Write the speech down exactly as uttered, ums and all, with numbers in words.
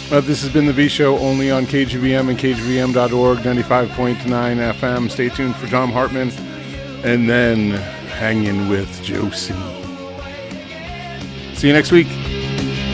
Uh, this has been the V Show, only on K G V M and K G V M dot org, ninety-five point nine F M. Stay tuned for Tom Hartman, and then hanging with Josie. See you next week.